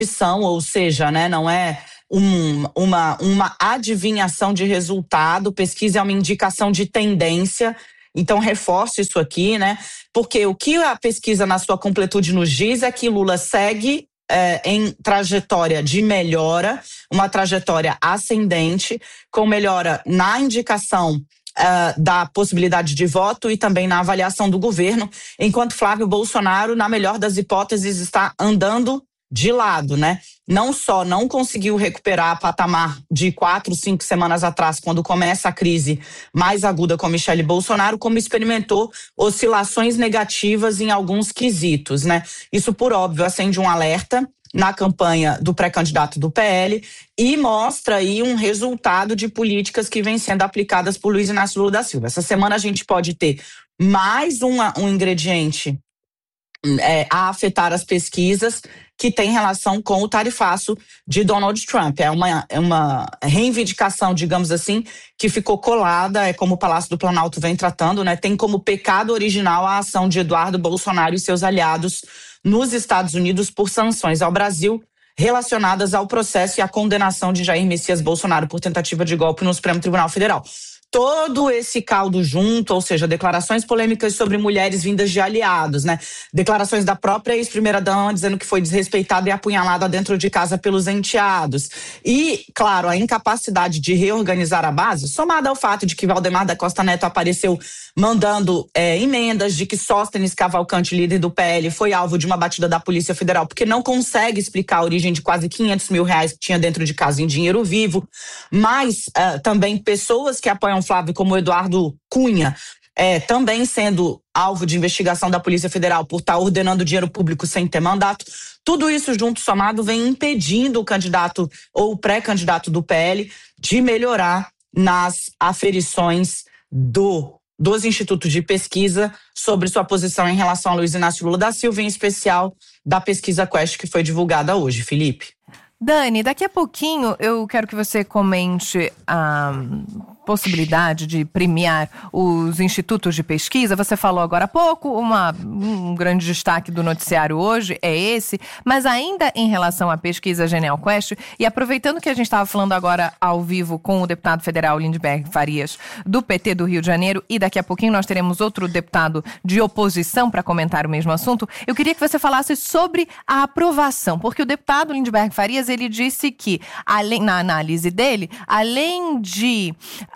ou seja, né, não é uma adivinhação de resultado. Pesquisa é uma indicação de tendência. Então, reforço isso aqui, né? Porque o que a pesquisa, na sua completude, nos diz é que Lula segue em trajetória de melhora, uma trajetória ascendente, com melhora na indicação da possibilidade de voto e também na avaliação do governo, enquanto Flávio Bolsonaro, na melhor das hipóteses, está andando de lado, né? Não só não conseguiu recuperar a patamar de 4, 5 semanas atrás, quando começa a crise mais aguda com Michele Bolsonaro, como experimentou oscilações negativas em alguns quesitos, né? Isso, por óbvio, acende um alerta na campanha do pré-candidato do PL e mostra aí um resultado de políticas que vêm sendo aplicadas por Luiz Inácio Lula da Silva. Essa semana a gente pode ter mais um ingrediente a afetar as pesquisas, que tem relação com o tarifaço de Donald Trump. É uma reivindicação, digamos assim, que ficou colada, é como o Palácio do Planalto vem tratando, né? Tem como pecado original a ação de Eduardo Bolsonaro e seus aliados nos Estados Unidos por sanções ao Brasil relacionadas ao processo e à condenação de Jair Messias Bolsonaro por tentativa de golpe no Supremo Tribunal Federal. Todo esse caldo junto, ou seja, declarações polêmicas sobre mulheres vindas de aliados, né? Declarações da própria ex-primeira-dama dizendo que foi desrespeitada e apunhalada dentro de casa pelos enteados. E, claro, a incapacidade de reorganizar a base, somada ao fato de que Valdemar da Costa Neto apareceu mandando emendas, de que Sóstenes Cavalcante, líder do PL, foi alvo de uma batida da Polícia Federal, porque não consegue explicar a origem de quase R$500 mil que tinha dentro de casa em dinheiro vivo. Mas também pessoas que apoiam Flávio, como o Eduardo Cunha, também sendo alvo de investigação da Polícia Federal por estar ordenando dinheiro público sem ter mandato. Tudo isso junto, somado, vem impedindo o candidato ou o pré-candidato do PL de melhorar nas aferições dos institutos de pesquisa sobre sua posição em relação a Luiz Inácio Lula da Silva, em especial da pesquisa Quest que foi divulgada hoje. Felipe. Dani, daqui a pouquinho eu quero que você comente a possibilidade de premiar os institutos de pesquisa. Você falou agora há pouco, um grande destaque do noticiário hoje é esse, mas ainda em relação à pesquisa Genial Quest, e aproveitando que a gente estava falando agora ao vivo com o deputado federal Lindbergh Farias, do PT do Rio de Janeiro, e daqui a pouquinho nós teremos outro deputado de oposição para comentar o mesmo assunto, eu queria que você falasse sobre a aprovação, porque o deputado Lindbergh Farias, ele disse que, na análise dele, além de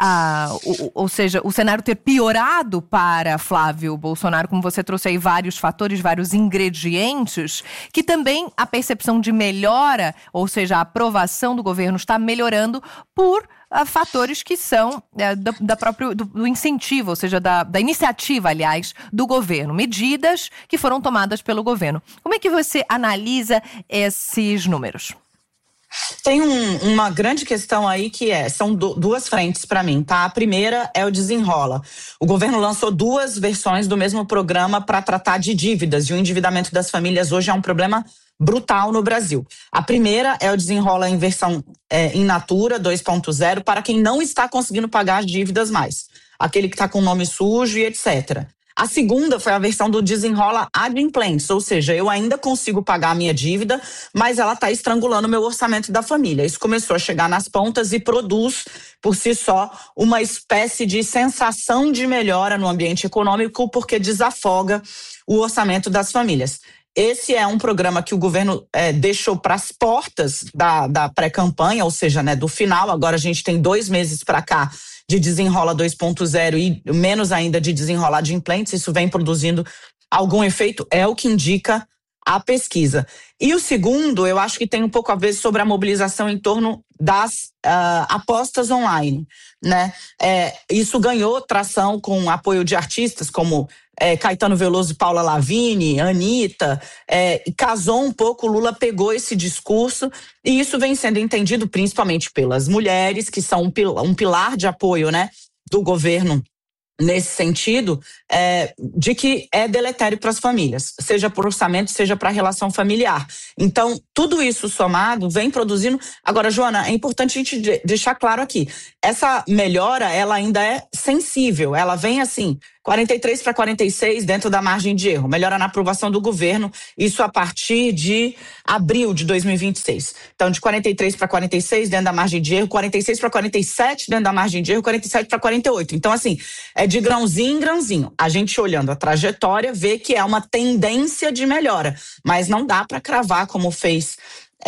ou seja, o cenário ter piorado para Flávio Bolsonaro, como você trouxe aí vários fatores, vários ingredientes, que também a percepção de melhora, ou seja, a aprovação do governo está melhorando por fatores que são do incentivo, ou seja, da iniciativa, aliás, do governo. Medidas que foram tomadas pelo governo. Como é que você analisa esses números? Tem uma grande questão aí que são duas frentes para mim, tá? A primeira é o Desenrola. O governo lançou 2 versões do mesmo programa para tratar de dívidas, e o endividamento das famílias hoje é um problema brutal no Brasil. A primeira é o Desenrola em versão in natura 2.0 para quem não está conseguindo pagar as dívidas mais. Aquele que está com nome sujo e etc. A segunda foi a versão do Desenrola Adimplentes, ou seja, eu ainda consigo pagar a minha dívida, mas ela está estrangulando o meu orçamento da família. Isso começou a chegar nas pontas e produz, por si só, uma espécie de sensação de melhora no ambiente econômico, porque desafoga o orçamento das famílias. Esse é um programa que o governo deixou para as portas da pré-campanha, ou seja, né, do final. Agora a gente tem 2 meses para cá de Desenrola 2.0 e menos ainda de Desenrola Adimplentes. Isso vem produzindo algum efeito, é o que indica a pesquisa. E o segundo, eu acho que tem um pouco a ver sobre a mobilização em torno das apostas online, né? Isso ganhou tração com apoio de artistas como Caetano Veloso e Paula Lavigne, Anitta, casou um pouco, Lula pegou esse discurso e isso vem sendo entendido principalmente pelas mulheres, que são um pilar de apoio, né, do governo nesse sentido, de que é deletério para as famílias, seja por orçamento, seja para a relação familiar. Então, tudo isso somado vem produzindo. Agora, Joana, é importante a gente deixar claro aqui, essa melhora, ela ainda é sensível, ela vem assim, 43 para 46 dentro da margem de erro. Melhora na aprovação do governo, isso a partir de abril de 2026. Então, de 43 para 46 dentro da margem de erro, 46 para 47 dentro da margem de erro, 47 para 48. Então, assim, é de grãozinho em grãozinho. A gente olhando a trajetória vê que é uma tendência de melhora, mas não dá para cravar como fez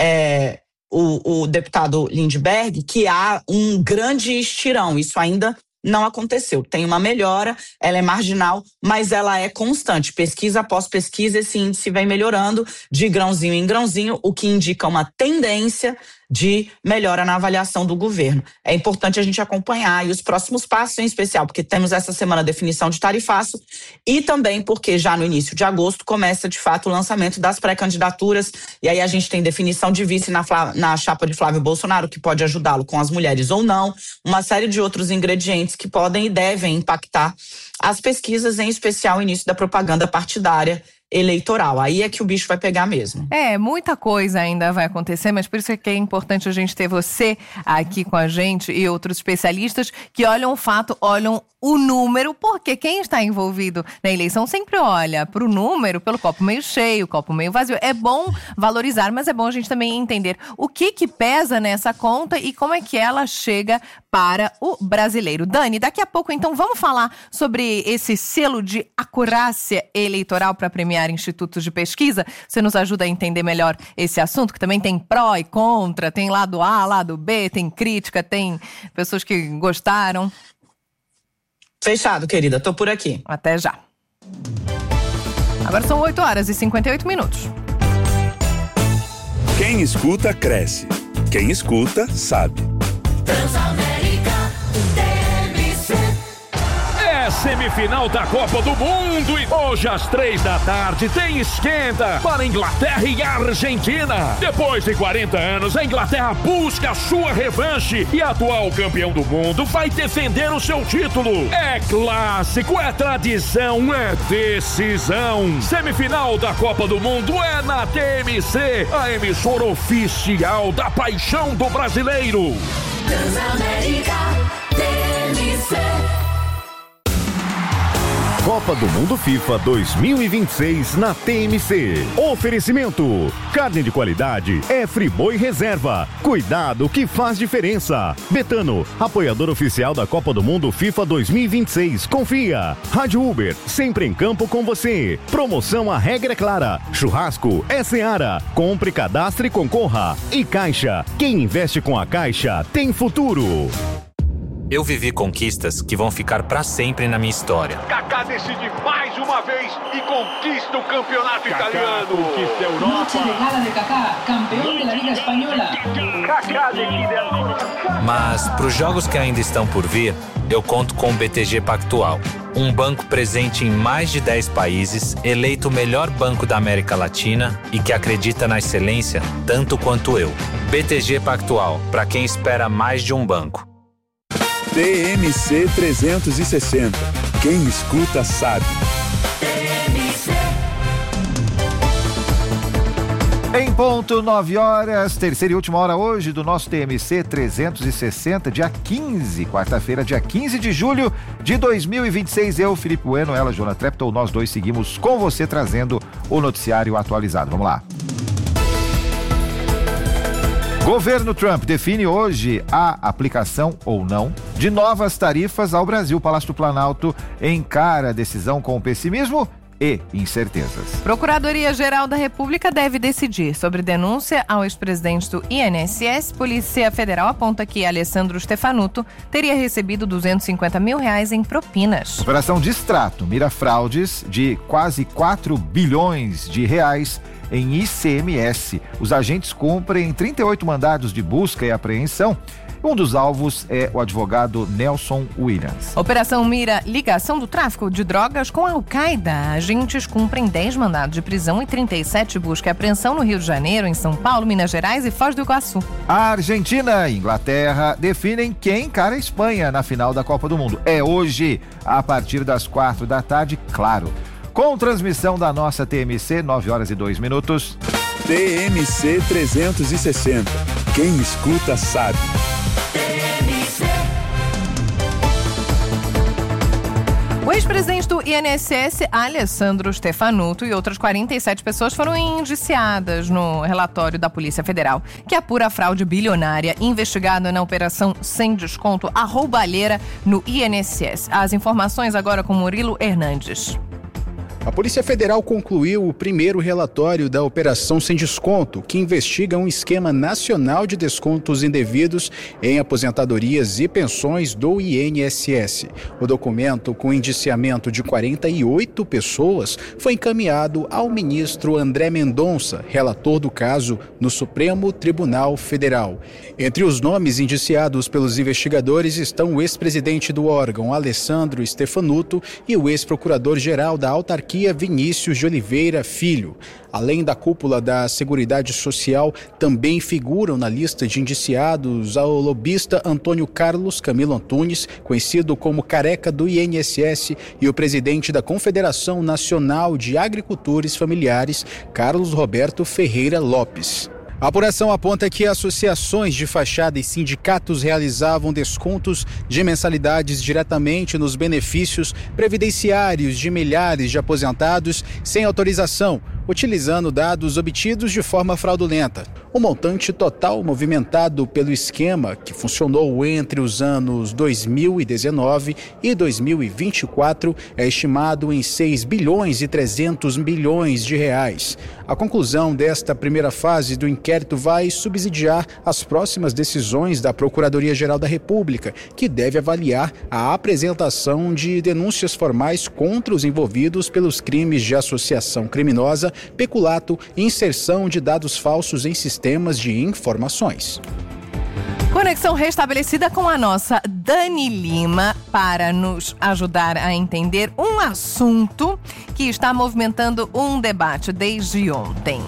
o deputado Lindbergh, que há um grande estirão. Isso ainda não aconteceu. Tem uma melhora, ela é marginal, mas ela é constante. Pesquisa após pesquisa, esse índice vem melhorando de grãozinho em grãozinho, o que indica uma tendência de melhora na avaliação do governo. É importante a gente acompanhar e os próximos passos, em especial, porque temos essa semana a definição de tarifaço e também porque já no início de agosto começa, de fato, o lançamento das pré-candidaturas, e aí a gente tem definição de vice na chapa de Flávio Bolsonaro, que pode ajudá-lo com as mulheres ou não, uma série de outros ingredientes que podem e devem impactar as pesquisas, em especial o início da propaganda partidária eleitoral. Aí é que o bicho vai pegar mesmo. Muita coisa ainda vai acontecer, mas por isso é que é importante a gente ter você aqui com a gente e outros especialistas que olham o fato, olham o número, porque quem está envolvido na eleição sempre olha para o número, pelo copo meio cheio, copo meio vazio. É bom valorizar, mas é bom a gente também entender o que pesa nessa conta e como é que ela chega para o brasileiro. Dani, daqui a pouco então vamos falar sobre esse selo de acurácia eleitoral para premiar institutos de pesquisa. Você nos ajuda a entender melhor esse assunto, que também tem pró e contra, tem lado A, lado B, tem crítica, tem pessoas que gostaram. Fechado, querida. Tô por aqui. Até já. Agora são 8h58. Quem escuta, cresce. Quem escuta, sabe. Transamérica TMC. É semifinal da Copa do Mundo e hoje às 3h tem esquenta para Inglaterra e Argentina. Depois de 40 anos, a Inglaterra busca a sua revanche e atual campeão do mundo vai defender o seu título. É clássico, é tradição, é decisão. Semifinal da Copa do Mundo é na TMC, a emissora oficial da paixão do brasileiro. Transamérica TMC. Copa do Mundo FIFA 2026 na TMC. Oferecimento: carne de qualidade é Friboi Reserva. Cuidado que faz diferença. Betano, apoiador oficial da Copa do Mundo FIFA 2026. Confia. Rádio Uber, sempre em campo com você. Promoção A Regra é Clara. Churrasco é Seara. Compre, cadastre e concorra. E Caixa, quem investe com a Caixa tem futuro. Eu vivi conquistas que vão ficar pra sempre na minha história. Kaká decide mais uma vez e conquista o campeonato italiano. Conquista a Europa. Noche de gala de Kaká, campeão da Liga Espanhola. Kaká decide agora. Mas pros jogos que ainda estão por vir, eu conto com o BTG Pactual. Um banco presente em mais de 10 países, eleito o melhor banco da América Latina e que acredita na excelência tanto quanto eu. BTG Pactual, pra quem espera mais de um banco. TMC 360. Quem escuta, sabe. Em ponto, 9h, terceira e última hora hoje do nosso TMC 360, dia 15, quarta-feira, dia 15 de julho de 2026. Eu, Felipe Bueno, ela, Joana Treptow, nós dois seguimos com você trazendo o noticiário atualizado. Vamos lá. Governo Trump define hoje a aplicação ou não de novas tarifas ao Brasil. Palácio do Planalto encara a decisão com pessimismo e incertezas. Procuradoria-Geral da República deve decidir sobre denúncia ao ex-presidente do INSS. Polícia Federal aponta que Alessandro Stefanuto teria recebido R$250 mil em propinas. Operação Distrato mira fraudes de quase 4 bilhões de reais em ICMS. Os agentes cumprem 38 mandados de busca e apreensão. Um dos alvos é o advogado Nelson Williams. Operação mira ligação do tráfico de drogas com a Al-Qaeda. Agentes cumprem 10 mandados de prisão e 37 busca e apreensão no Rio de Janeiro, em São Paulo, Minas Gerais e Foz do Iguaçu. A Argentina e Inglaterra definem quem encara a Espanha na final da Copa do Mundo. É hoje, a partir das 4h, claro. Com transmissão da nossa TMC, 9h02. TMC 360. Quem escuta, sabe. O ex-presidente do INSS, Alessandro Stefanuto, e outras 47 pessoas foram indiciadas no relatório da Polícia Federal, que apura a fraude bilionária investigada na operação Sem Desconto, a roubalheira no INSS. As informações agora com Murilo Hernandes. A Polícia Federal concluiu o primeiro relatório da Operação Sem Desconto, que investiga um esquema nacional de descontos indevidos em aposentadorias e pensões do INSS. O documento, com indiciamento de 48 pessoas, foi encaminhado ao ministro André Mendonça, relator do caso no Supremo Tribunal Federal. Entre os nomes indiciados pelos investigadores estão o ex-presidente do órgão, Alessandro Stefanuto, e o ex-procurador-geral da autarquia, Vinícius de Oliveira Filho. Além da cúpula da Seguridade Social, também figuram na lista de indiciados ao lobista Antônio Carlos Camilo Antunes, conhecido como Careca do INSS, e o presidente da Confederação Nacional de Agricultores Familiares, Carlos Roberto Ferreira Lopes. A apuração aponta que associações de fachada e sindicatos realizavam descontos de mensalidades diretamente nos benefícios previdenciários de milhares de aposentados sem autorização, utilizando dados obtidos de forma fraudulenta. O montante total movimentado pelo esquema, que funcionou entre os anos 2019 e 2024, é estimado em 6 bilhões e 300 milhões de reais. A conclusão desta primeira fase do inquérito vai subsidiar as próximas decisões da Procuradoria-Geral da República, que deve avaliar a apresentação de denúncias formais contra os envolvidos pelos crimes de associação criminosa, peculato e inserção de dados falsos em sistemas de informações. Conexão restabelecida com a nossa Dani Lima para nos ajudar a entender um assunto que está movimentando um debate desde ontem.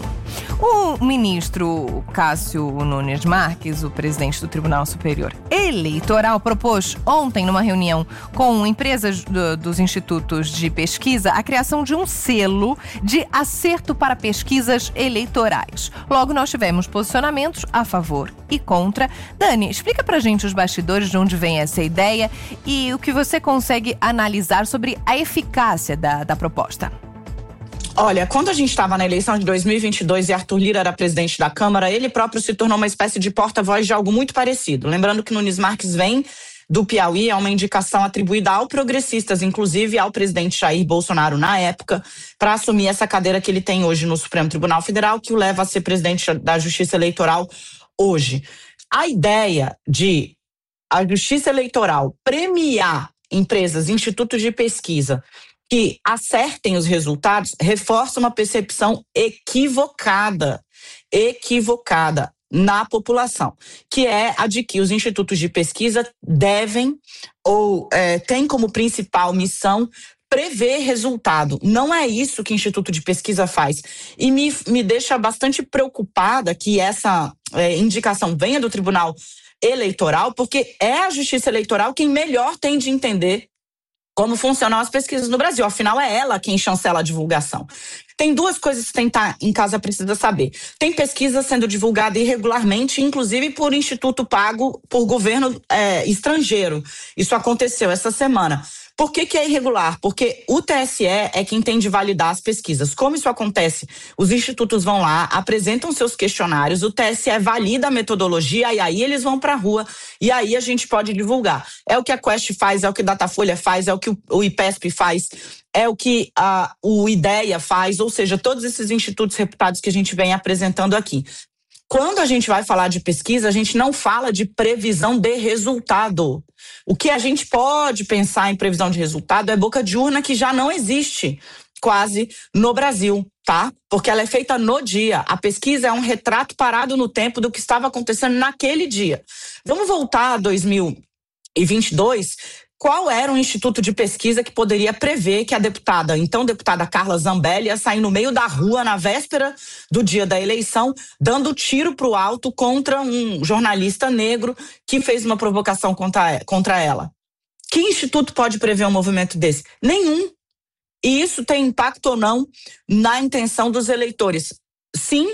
O ministro Cássio Nunes Marques, o presidente do Tribunal Superior Eleitoral, propôs ontem, numa reunião com empresas dos institutos de pesquisa, a criação de um selo de acerto para pesquisas eleitorais. Logo, nós tivemos posicionamentos a favor e contra. Dani, explica pra gente os bastidores, de onde vem essa ideia e o que você consegue analisar sobre a eficácia da proposta. Olha, quando a gente estava na eleição de 2022 e Arthur Lira era presidente da Câmara, ele próprio se tornou uma espécie de porta-voz de algo muito parecido. Lembrando que Nunes Marques vem do Piauí, é uma indicação atribuída ao Progressistas, inclusive ao presidente Jair Bolsonaro na época, para assumir essa cadeira que ele tem hoje no Supremo Tribunal Federal, que o leva a ser presidente da Justiça Eleitoral hoje. A ideia de a Justiça Eleitoral premiar empresas, institutos de pesquisa que acertem os resultados, reforça uma percepção equivocada na população, que é a de que os institutos de pesquisa devem ou têm como principal missão prever resultado. Não é isso que o Instituto de Pesquisa faz. E me deixa bastante preocupada que essa indicação venha do Tribunal Eleitoral, porque é a Justiça Eleitoral quem melhor tem de entender como funcionam as pesquisas no Brasil. Afinal, é ela quem chancela a divulgação. Tem duas coisas que quem está em casa precisa saber. Tem pesquisa sendo divulgada irregularmente, inclusive por instituto pago por governo estrangeiro. Isso aconteceu essa semana. Por que é irregular? Porque o TSE é quem tem de validar as pesquisas. Como isso acontece? Os institutos vão lá, apresentam seus questionários, o TSE valida a metodologia e aí eles vão para a rua e aí a gente pode divulgar. É o que a Quest faz, é o que o Datafolha faz, é o que o IPESP faz, é o que o IDEA faz, ou seja, todos esses institutos reputados que a gente vem apresentando aqui. Quando a gente vai falar de pesquisa, a gente não fala de previsão de resultado. O que a gente pode pensar em previsão de resultado é boca de urna, que já não existe quase no Brasil, tá? Porque ela é feita no dia. A pesquisa é um retrato parado no tempo do que estava acontecendo naquele dia. Vamos voltar a 2022. Qual era o instituto de pesquisa que poderia prever que a deputada Carla Zambelli, ia sair no meio da rua na véspera do dia da eleição, dando tiro pro alto contra um jornalista negro que fez uma provocação contra ela? Que instituto pode prever um movimento desse? Nenhum. E isso tem impacto ou não na intenção dos eleitores? Sim,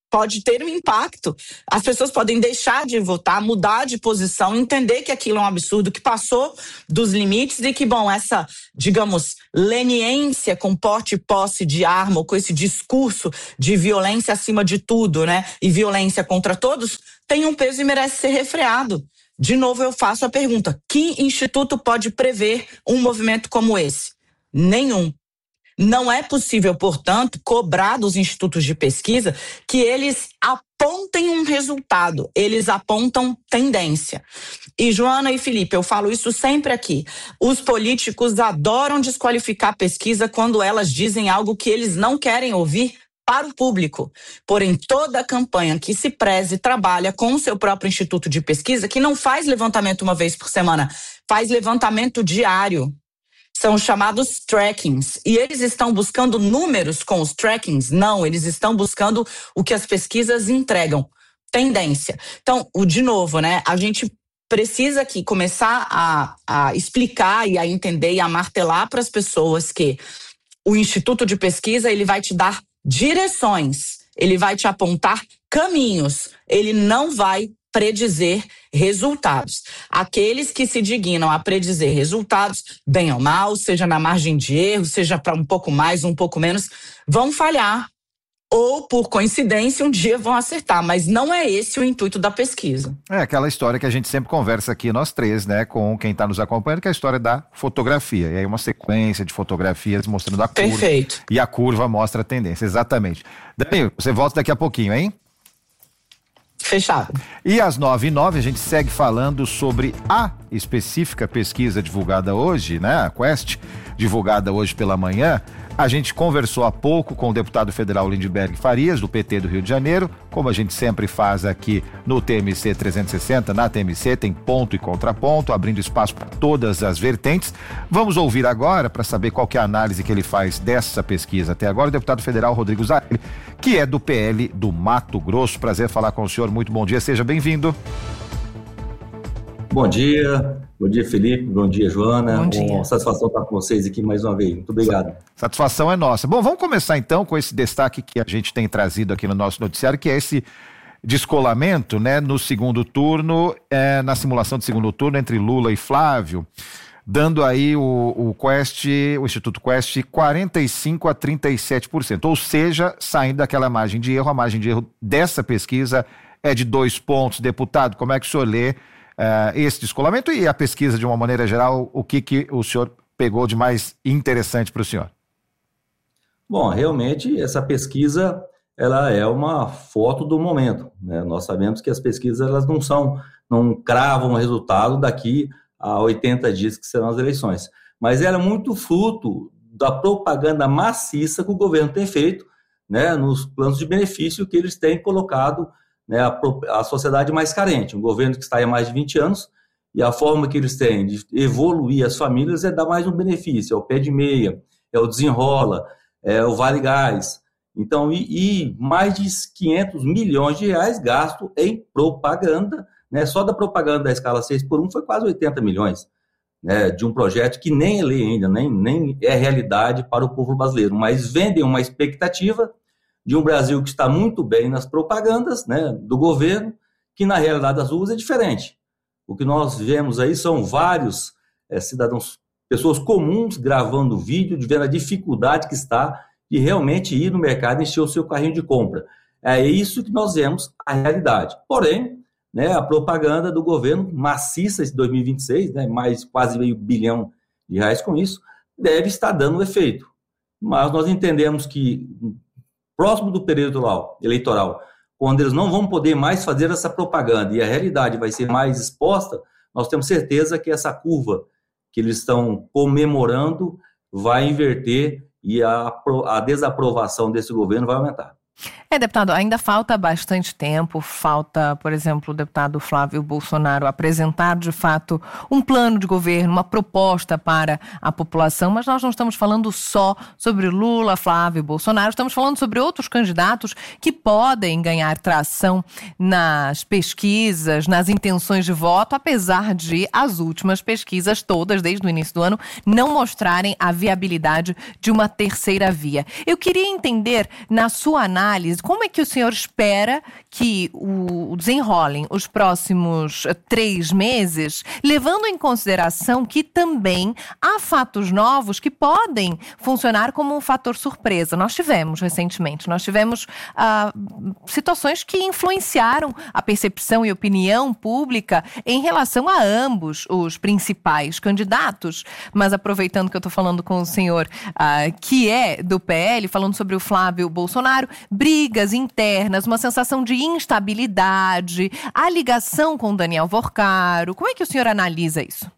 pode ter um impacto. As pessoas podem deixar de votar, mudar de posição, entender que aquilo é um absurdo, que passou dos limites e que, bom, essa, digamos, leniência com porte e posse de arma, ou com esse discurso de violência acima de tudo, né, e violência contra todos, tem um peso e merece ser refreado. De novo, eu faço a pergunta: que instituto pode prever um movimento como esse? Nenhum. Não é possível, portanto, cobrar dos institutos de pesquisa que eles apontem um resultado, eles apontam tendência. E Joana e Felipe, eu falo isso sempre aqui, os políticos adoram desqualificar a pesquisa quando elas dizem algo que eles não querem ouvir para o público. Porém, toda a campanha que se preze trabalha com o seu próprio instituto de pesquisa, que não faz levantamento uma vez por semana, faz levantamento diário. São chamados trackings. E eles estão buscando números com os trackings? Não, eles estão buscando o que as pesquisas entregam. Tendência. Então, de novo, né? A gente precisa aqui começar a explicar e a entender e a martelar para as pessoas que o Instituto de Pesquisa, ele vai te dar direções, ele vai te apontar caminhos, ele não vai predizer resultados. Aqueles que se dignam a predizer resultados, bem ou mal, seja na margem de erro, seja para um pouco mais, um pouco menos, vão falhar. Ou, por coincidência, um dia vão acertar. Mas não é esse o intuito da pesquisa. É aquela história que a gente sempre conversa aqui, nós três, né, com quem está nos acompanhando, que é a história da fotografia. E aí uma sequência de fotografias mostrando a curva. Perfeito. E a curva mostra a tendência, exatamente. Danilo, você volta daqui a pouquinho, hein? Fechado. E às 9h09 a gente segue falando sobre a específica pesquisa divulgada hoje, né? A Quest, divulgada hoje pela manhã. A gente conversou há pouco com o deputado federal Lindbergh Farias, do PT do Rio de Janeiro, como a gente sempre faz aqui no TMC 360, na TMC tem ponto e contraponto, abrindo espaço para todas as vertentes. Vamos ouvir agora, para saber qual que é a análise que ele faz dessa pesquisa até agora, o deputado federal Rodrigo Zarelli, que é do PL do Mato Grosso. Prazer falar com o senhor, muito bom dia, seja bem-vindo. Bom dia Felipe, bom dia Joana, bom dia. Uma satisfação estar com vocês aqui mais uma vez, muito obrigado. Satisfação é nossa. Bom, vamos começar então com esse destaque que a gente tem trazido aqui no nosso noticiário, que é esse descolamento, né, no segundo turno, na simulação de segundo turno entre Lula e Flávio, dando aí o Instituto Quest 45% a 37%, ou seja, saindo daquela margem de erro, a margem de erro dessa pesquisa é de 2 pontos. Deputado, como é que o senhor lê esse descolamento e a pesquisa de uma maneira geral, o que o senhor pegou de mais interessante para o senhor? Bom, realmente essa pesquisa, ela é uma foto do momento, né? Nós sabemos que as pesquisas, elas não cravam o resultado daqui a 80 dias que serão as eleições, mas ela é muito fruto da propaganda maciça que o governo tem feito, né, nos planos de benefício que eles têm colocado, né, a sociedade mais carente, um governo que está aí há mais de 20 anos, e a forma que eles têm de evoluir as famílias é dar mais um benefício, é o pé de meia, é o desenrola, é o Vale Gás. Então, e mais de 500 milhões de reais gasto em propaganda, né, só da propaganda da escala 6x1 foi quase 80 milhões, né, de um projeto que nem é lei ainda, nem é realidade para o povo brasileiro, mas vendem uma expectativa de um Brasil que está muito bem nas propagandas, né, do governo, que na realidade das ruas é diferente. O que nós vemos aí são vários cidadãos, pessoas comuns gravando vídeo, de ver a dificuldade que está de realmente ir no mercado e encher o seu carrinho de compra. É isso que nós vemos a realidade. Porém, né, a propaganda do governo maciça de 2026, né, mais quase meio bilhão de reais com isso, deve estar dando efeito. Mas nós entendemos que próximo do período eleitoral, quando eles não vão poder mais fazer essa propaganda e a realidade vai ser mais exposta, nós temos certeza que essa curva que eles estão comemorando vai inverter e a desaprovação desse governo vai aumentar. Deputado, ainda falta bastante tempo, falta, por exemplo, o deputado Flávio Bolsonaro apresentar, de fato, um plano de governo, uma proposta para a população, mas nós não estamos falando só sobre Lula, Flávio Bolsonaro, estamos falando sobre outros candidatos que podem ganhar tração nas pesquisas, nas intenções de voto, apesar de as últimas pesquisas todas, desde o início do ano, não mostrarem a viabilidade de uma terceira via. Eu queria entender, na sua análise, análise, como é que o senhor espera que o desenrolem os próximos 3 meses, levando em consideração que também há fatos novos que podem funcionar como um fator surpresa? Nós tivemos recentemente, situações que influenciaram a percepção e opinião pública em relação a ambos os principais candidatos. Mas aproveitando que eu estou falando com o senhor, que é do PL, falando sobre o Flávio Bolsonaro, brigas internas, uma sensação de instabilidade, a ligação com Daniel Vorcaro. Como é que o senhor analisa isso?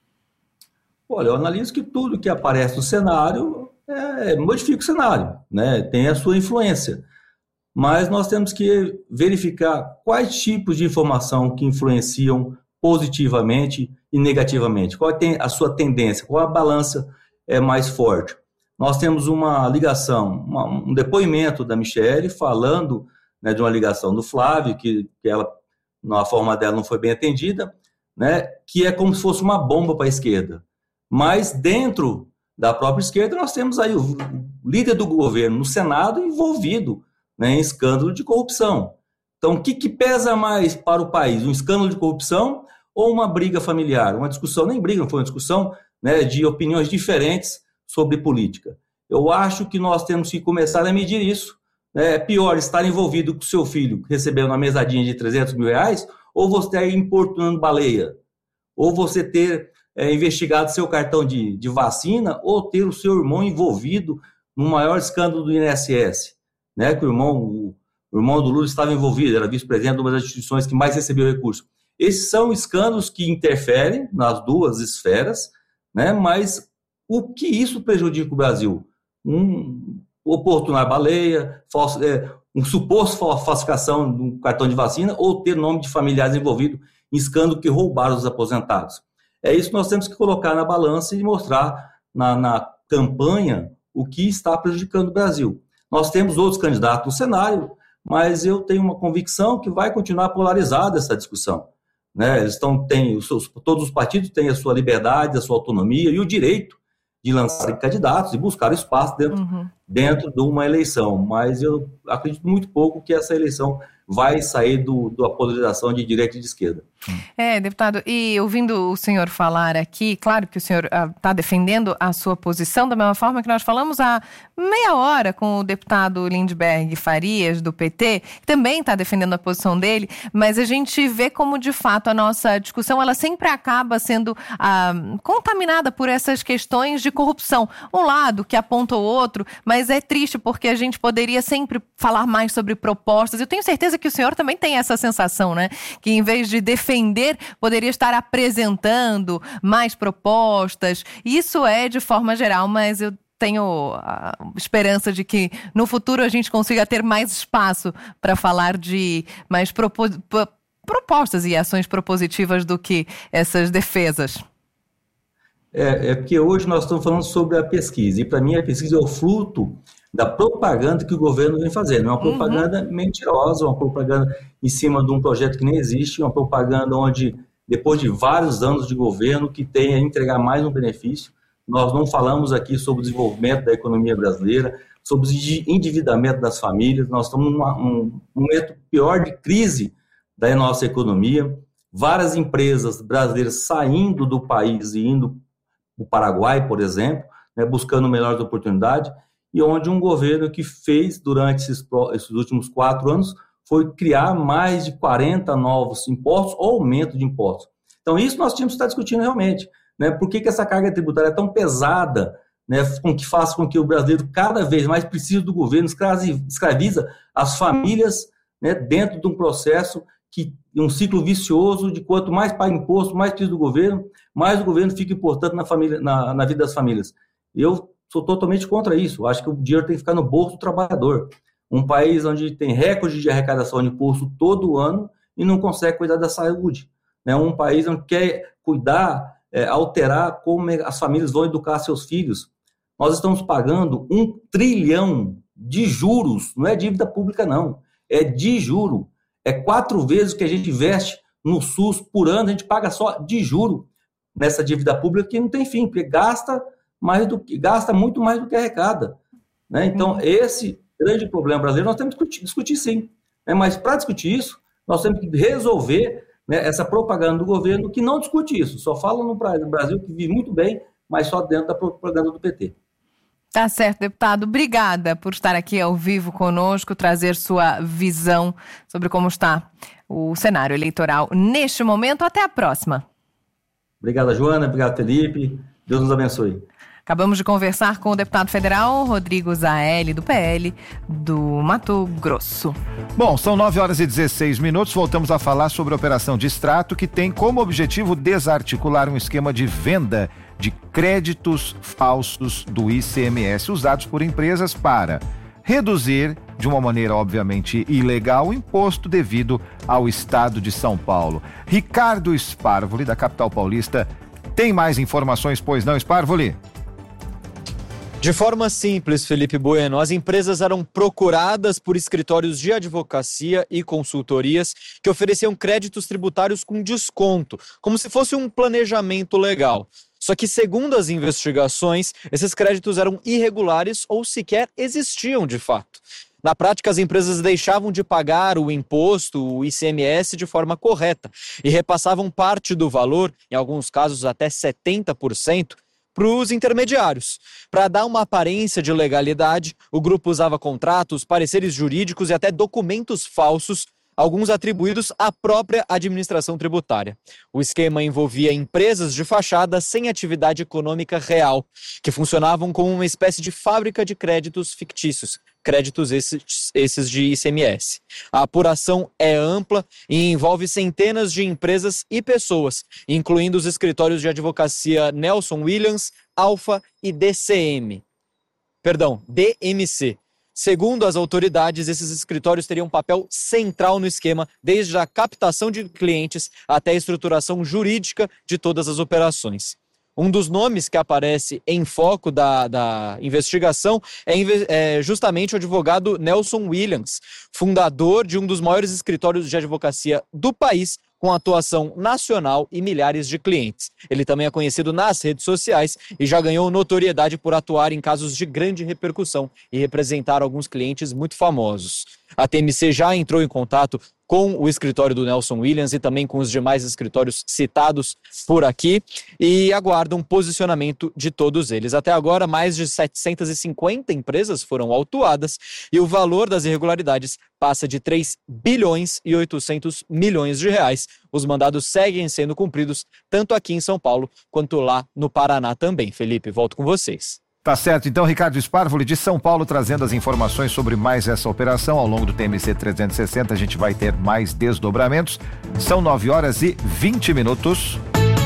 Olha, eu analiso que tudo que aparece no cenário modifica o cenário, né? Tem a sua influência. Mas nós temos que verificar quais tipos de informação que influenciam positivamente e negativamente. Qual tem a sua tendência, qual a balança é mais forte. Nós temos uma ligação, um depoimento da Michelle falando, né, de uma ligação do Flávio, que ela, na forma dela, não foi bem atendida, né, que é como se fosse uma bomba para a esquerda. Mas dentro da própria esquerda nós temos aí o líder do governo no Senado envolvido, né, em escândalo de corrupção. Então, o que pesa mais para o país? Um escândalo de corrupção ou uma briga familiar? Uma discussão, nem briga, não foi uma discussão, né, de opiniões diferentes sobre política. Eu acho que nós temos que começar a medir isso. É pior estar envolvido com seu filho, recebendo uma mesadinha de R$300 mil, ou você estar importunando baleia, ou você ter investigado seu cartão de vacina, ou ter o seu irmão envolvido no maior escândalo do INSS. Né, que o irmão do Lula estava envolvido, era vice-presidente de uma das instituições que mais recebeu recursos. Esses são escândalos que interferem nas duas esferas, né, mas o que isso prejudica o Brasil? Oportunar baleia, um suposto falsificação do cartão de vacina ou ter nome de familiares envolvidos em escândalo que roubaram os aposentados. É isso que nós temos que colocar na balança e mostrar na campanha o que está prejudicando o Brasil. Nós temos outros candidatos no cenário, mas eu tenho uma convicção que vai continuar polarizada essa discussão. Né? Todos os partidos têm a sua liberdade, a sua autonomia e o direito de lançarem candidatos e buscar espaço dentro de uma eleição. Mas eu acredito muito pouco que essa eleição vai sair da polarização de direita e de esquerda. Deputado, e ouvindo o senhor falar aqui, claro que o senhor está defendendo a sua posição, da mesma forma que nós falamos há meia hora com o deputado Lindbergh Farias, do PT, que também está defendendo a posição dele, mas a gente vê como, de fato, a nossa discussão, ela sempre acaba sendo contaminada por essas questões de corrupção. Um lado que aponta o outro, mas é triste porque a gente poderia sempre falar mais sobre propostas. Eu tenho certeza que o senhor também tem essa sensação, né? Que em vez de defender, poderia estar apresentando mais propostas. Isso é de forma geral, mas eu tenho a esperança de que no futuro a gente consiga ter mais espaço para falar de mais propostas e ações propositivas do que essas defesas. Porque hoje nós estamos falando sobre a pesquisa, e para mim a pesquisa é o fruto da propaganda que o governo vem fazendo. É uma propaganda mentirosa, uma propaganda em cima de um projeto que nem existe, uma propaganda onde, depois de vários anos de governo, que tem a entregar mais um benefício. Nós não falamos aqui sobre o desenvolvimento da economia brasileira, sobre o endividamento das famílias. Nós estamos num momento pior de crise da nossa economia. Várias empresas brasileiras saindo do país e indo para o Paraguai, por exemplo, né, buscando melhores oportunidades, e onde um governo que fez, durante esses últimos 4 anos, foi criar mais de 40 novos impostos ou aumento de impostos. Então, isso nós tínhamos que estar discutindo realmente. Né? Por que essa carga tributária é tão pesada, né, que faz com que o brasileiro cada vez mais precise do governo, escraviza as famílias, né, dentro de um processo, um ciclo vicioso de quanto mais paga imposto, mais precisa do governo, mais o governo fica importante na vida das famílias. Eu sou totalmente contra isso. Acho que o dinheiro tem que ficar no bolso do trabalhador. Um país onde tem recorde de arrecadação de imposto todo ano e não consegue cuidar da saúde. Né? Um país onde quer cuidar, alterar como as famílias vão educar seus filhos. Nós estamos pagando 1 trilhão de juros, não é dívida pública não, é de juro. É 4 vezes o que a gente investe no SUS por ano, a gente paga só de juro nessa dívida pública que não tem fim, porque gasta muito mais do que arrecada. Né? Então, esse grande problema brasileiro, nós temos que discutir sim. Mas para discutir isso, nós temos que resolver, né, essa propaganda do governo que não discute isso, só fala no Brasil que vive muito bem, mas só dentro da propaganda do PT. Tá certo, deputado. Obrigada por estar aqui ao vivo conosco, trazer sua visão sobre como está o cenário eleitoral neste momento. Até a próxima. Obrigado, Joana. Obrigado, Felipe. Deus nos abençoe. Acabamos de conversar com o deputado federal Rodrigo Zaelli, do PL do Mato Grosso. Bom, são 9h16. Voltamos a falar sobre a operação Distrato, que tem como objetivo desarticular um esquema de venda de créditos falsos do ICMS usados por empresas para reduzir, de uma maneira obviamente ilegal, o imposto devido ao estado de São Paulo. Ricardo Sparvoli, da capital paulista, tem mais informações, pois não, Sparvoli? De forma simples, Felipe Bueno, as empresas eram procuradas por escritórios de advocacia e consultorias que ofereciam créditos tributários com desconto, como se fosse um planejamento legal. Só que, segundo as investigações, esses créditos eram irregulares ou sequer existiam de fato. Na prática, as empresas deixavam de pagar o imposto, o ICMS, de forma correta e repassavam parte do valor, em alguns casos até 70%, para os intermediários. Para dar uma aparência de legalidade, o grupo usava contratos, pareceres jurídicos e até documentos falsos, alguns atribuídos à própria administração tributária. O esquema envolvia empresas de fachada sem atividade econômica real, que funcionavam como uma espécie de fábrica de créditos fictícios, créditos esses de ICMS. A apuração é ampla e envolve centenas de empresas e pessoas, incluindo os escritórios de advocacia Nelson Williams, Alfa e DMC. Segundo as autoridades, esses escritórios teriam um papel central no esquema, desde a captação de clientes até a estruturação jurídica de todas as operações. Um dos nomes que aparece em foco da investigação é justamente o advogado Nelson Williams, fundador de um dos maiores escritórios de advocacia do país, com atuação nacional e milhares de clientes. Ele também é conhecido nas redes sociais e já ganhou notoriedade por atuar em casos de grande repercussão e representar alguns clientes muito famosos. A TMC já entrou em contato com o escritório do Nelson Williams e também com os demais escritórios citados por aqui e aguardam posicionamento de todos eles. Até agora, mais de 750 empresas foram autuadas e o valor das irregularidades passa de 3 bilhões e 800 milhões de reais. Os mandados seguem sendo cumpridos tanto aqui em São Paulo quanto lá no Paraná também. Felipe, volto com vocês. Tá certo, então, Ricardo Sparvoli de São Paulo trazendo as informações sobre mais essa operação. Ao longo do TMC 360 a gente vai ter mais desdobramentos. São 9h20.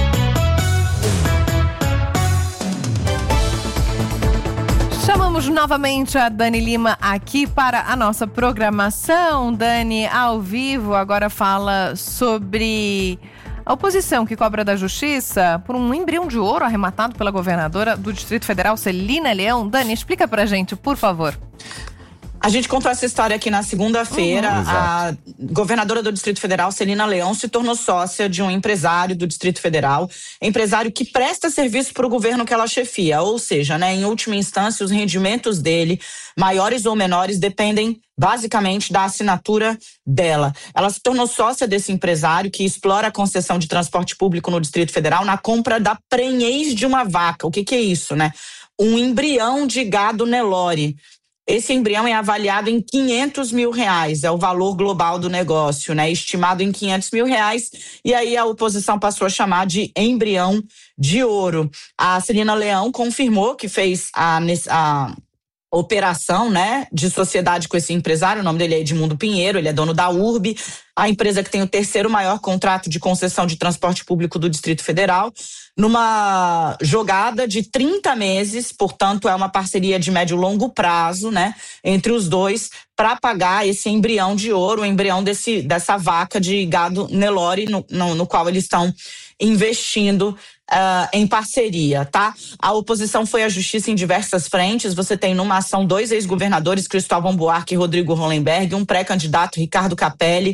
Chamamos novamente a Dani Lima aqui para a nossa programação. Dani, ao vivo, agora fala sobre a oposição que cobra da Justiça por um embrião de ouro arrematado pela governadora do Distrito Federal, Celina Leão. Dani, explica pra gente, por favor. A gente contou essa história aqui na segunda-feira. A governadora do Distrito Federal, Celina Leão, se tornou sócia de um empresário do Distrito Federal, empresário que presta serviço para o governo que ela chefia. Ou seja, né, em última instância, os rendimentos dele, maiores ou menores, dependem basicamente da assinatura dela. Ela se tornou sócia desse empresário que explora a concessão de transporte público no Distrito Federal na compra da prenhez de uma vaca. O que é isso, né? Um embrião de gado Nelore. Esse embrião é avaliado em R$500 mil, é o valor global do negócio, né? Estimado em R$500 mil, e aí a oposição passou a chamar de embrião de ouro. A Celina Leão confirmou que fez a operação, né, de sociedade com esse empresário. O nome dele é Edmundo Pinheiro, ele é dono da URB, a empresa que tem o terceiro maior contrato de concessão de transporte público do Distrito Federal, numa jogada de 30 meses, portanto é uma parceria de médio e longo prazo, né, entre os dois, para pagar esse embrião de ouro, o embrião dessa vaca de gado Nelore, no qual eles estão investindo em parceria, tá? A oposição foi à justiça em diversas frentes. Você tem numa ação 2 ex-governadores, Cristóvão Buarque e Rodrigo Hollenberg, um pré-candidato, Ricardo Capelli,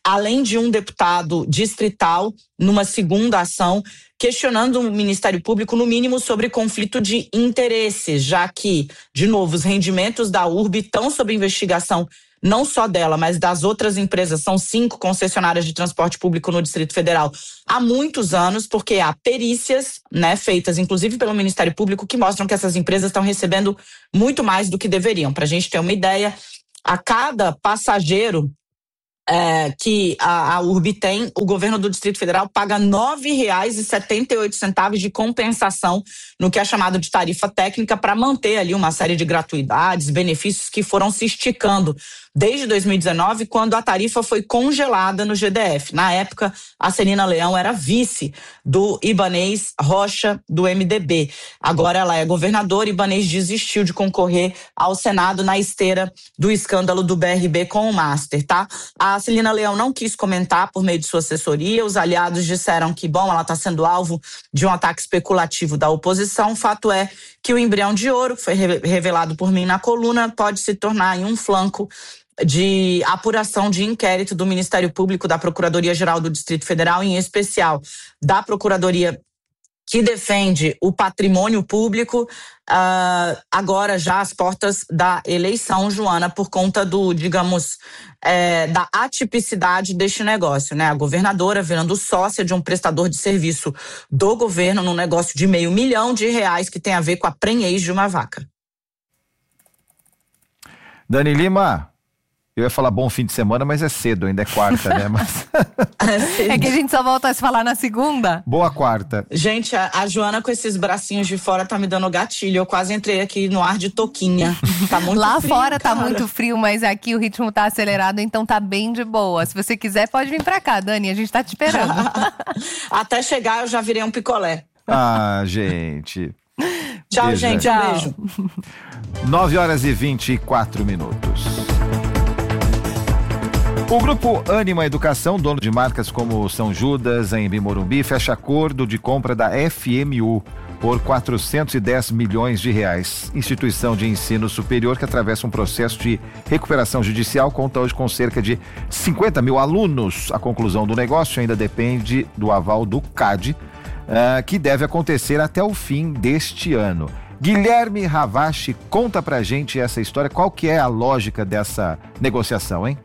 além de um deputado distrital numa segunda ação, questionando o Ministério Público, no mínimo, sobre conflito de interesses, já que, de novo, os rendimentos da URB estão sob investigação, não só dela, mas das outras empresas. São 5 concessionárias de transporte público no Distrito Federal há muitos anos, porque há perícias, né, feitas inclusive pelo Ministério Público, que mostram que essas empresas estão recebendo muito mais do que deveriam. Para a gente ter uma ideia, a cada passageiro que a URB tem, o governo do Distrito Federal paga R$ 9,78 de compensação no que é chamado de tarifa técnica, para manter ali uma série de gratuidades, benefícios que foram se esticando desde 2019, quando a tarifa foi congelada no GDF. Na época, a Celina Leão era vice do Ibanez Rocha, do MDB. Agora ela é governadora. Ibanez desistiu de concorrer ao Senado na esteira do escândalo do BRB com o Master, tá? A Celina Leão não quis comentar por meio de sua assessoria. Os aliados disseram que, ela está sendo alvo de um ataque especulativo da oposição. O fato é que o embrião de ouro, que foi revelado por mim na coluna, pode se tornar em um flanco de apuração de inquérito do Ministério Público, da Procuradoria-Geral do Distrito Federal, em especial da Procuradoria que defende o patrimônio público, agora já às portas da eleição, Joana, por conta do, digamos, da atipicidade deste negócio, né? A governadora virando sócia de um prestador de serviço do governo num negócio de R$500 milhão que tem a ver com a prenhez de uma vaca. Dani Lima, eu ia falar bom fim de semana, mas é cedo, ainda é quarta, né? Mas... É que a gente só volta a se falar na segunda. Boa quarta. Gente, a Joana com esses bracinhos de fora tá me dando gatilho. Eu quase entrei aqui no ar de toquinha. Tá muito Lá frio, fora cara. tá muito frio, mas aqui o ritmo tá acelerado, então tá bem de boa. Se você quiser, pode vir pra cá, Dani, a gente tá te esperando. Até chegar eu já virei um picolé. Ah, gente. Tchau, Beijo, gente. né? Um beijo. 9h24. O grupo Ânima Educação, dono de marcas como São Judas, Anhembi Morumbi, fecha acordo de compra da FMU por R$410 milhões. Instituição de ensino superior que atravessa um processo de recuperação judicial, conta hoje com cerca de 50 mil alunos. A conclusão do negócio ainda depende do aval do CAD, que deve acontecer até o fim deste ano. Guilherme Ravache, conta pra gente essa história, qual que é a lógica dessa negociação, hein?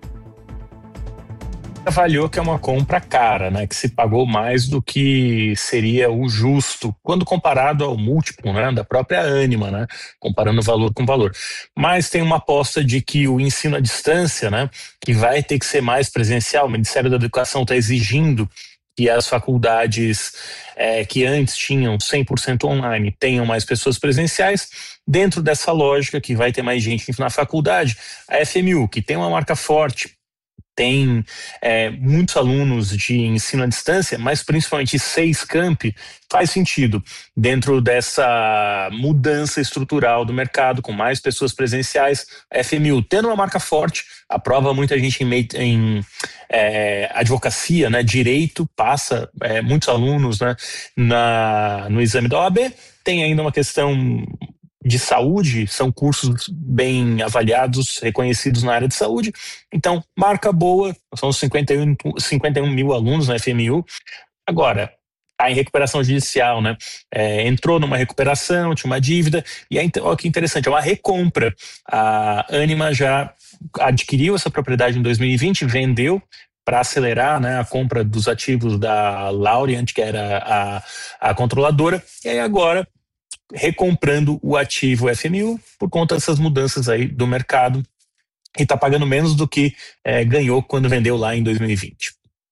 Avaliou que é uma compra cara, né, que se pagou mais do que seria o justo, quando comparado ao múltiplo, né, da própria Ânima, né, comparando valor com valor. Mas tem uma aposta de que o ensino à distância, né, que vai ter que ser mais presencial. O Ministério da Educação está exigindo que as faculdades que antes tinham 100% online tenham mais pessoas presenciais. Dentro dessa lógica que vai ter mais gente na faculdade, a FMU, que tem uma marca forte, tem muitos alunos de ensino à distância, mas principalmente 6 campi, faz sentido dentro dessa mudança estrutural do mercado, com mais pessoas presenciais. A FMU, tendo uma marca forte, aprova muita gente em advocacia, né, direito, passa muitos alunos, né, no exame da OAB. Tem ainda uma questão de saúde, são cursos bem avaliados, reconhecidos na área de saúde. Então, marca boa, são 51 mil alunos na FMU. Agora, está em recuperação judicial, né? Entrou numa recuperação, tinha uma dívida, e olha que interessante, é uma recompra. A Ânima já adquiriu essa propriedade em 2020, vendeu para acelerar, né, a compra dos ativos da Laureant, que era a controladora, e aí agora recomprando o ativo FMU por conta dessas mudanças aí do mercado, e está pagando menos do que ganhou quando vendeu lá em 2020.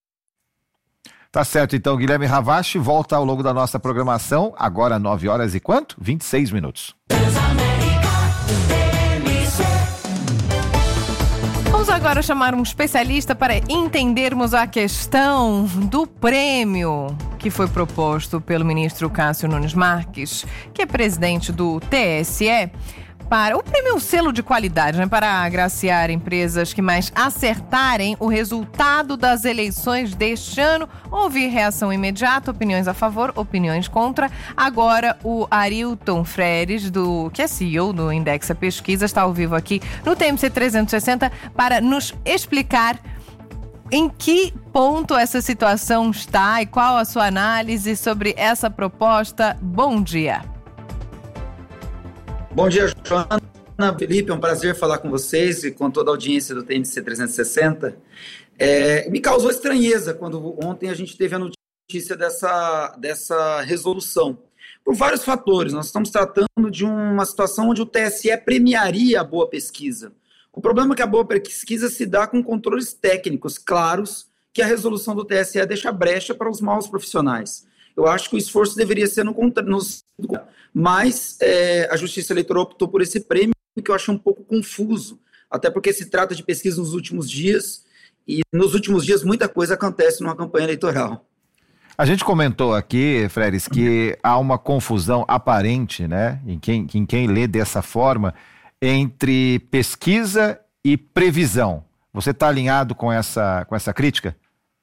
Tá certo, então, Guilherme Ravache volta ao longo da nossa programação, agora 9h e quanto? 26 minutos. Vamos agora chamar um especialista para entendermos a questão do prêmio que foi proposto pelo ministro Cássio Nunes Marques, que é presidente do TSE, para o prêmio Selo de Qualidade, né, para agraciar empresas que mais acertarem o resultado das eleições deste ano. Houve reação imediata, opiniões a favor, opiniões contra. Agora o Arilton Freires, que é CEO do Indexa Pesquisa, está ao vivo aqui no TMC 360 para nos explicar Em que ponto essa situação está e qual a sua análise sobre essa proposta? Bom dia. Bom dia, Joana, Felipe, é um prazer falar com vocês e com toda a audiência do TMC 360. Me causou estranheza quando ontem a gente teve a notícia dessa resolução, por vários fatores. Nós estamos tratando de uma situação onde o TSE premiaria a boa pesquisa. O problema é que a boa pesquisa se dá com controles técnicos claros, que a resolução do TSE deixa brecha para os maus profissionais. Eu acho que o esforço deveria ser mas a Justiça Eleitoral optou por esse prêmio, que eu achei um pouco confuso, até porque se trata de pesquisa nos últimos dias, e nos últimos dias muita coisa acontece numa campanha eleitoral. A gente comentou aqui, Freires, que há uma confusão aparente, né, em quem lê dessa forma, entre pesquisa e previsão. Você está alinhado com essa crítica?